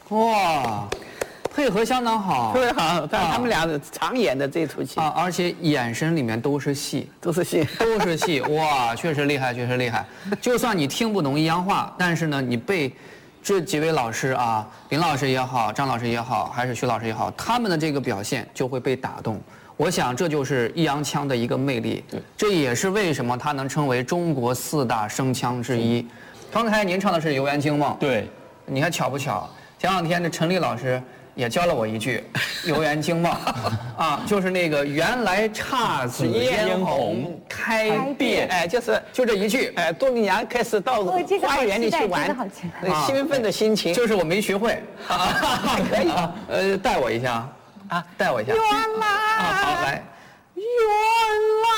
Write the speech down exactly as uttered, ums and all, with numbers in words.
哇，配合相当好， 特别好。但他们俩常演的这出戏啊，而且眼神里面都是戏， 都是戏， 都是戏。哇，确实厉害，确实厉害。就算你听不懂阴阳话，但是呢，你被这几位老师啊，林老师也好，张老师也好，还是徐老师也好，他们的这个表现就会被打动。我想这就是易烊千的一个魅力， 对， 这也是为什么他能称为中国四大声腔之一。刚才您唱的是《游园惊梦》， 对， 你看巧不巧？前两天这陈丽老师也教了我一句《游园惊梦》，啊，就是那个原来姹紫嫣红开遍， 哎，就是就这一句， 哎，杜丽娘开始到花园里去玩，那兴奋的心情， 就是我没学会， 啊，可以， 呃，带我一下啊，带我一下。 原来， 啊，好来， 原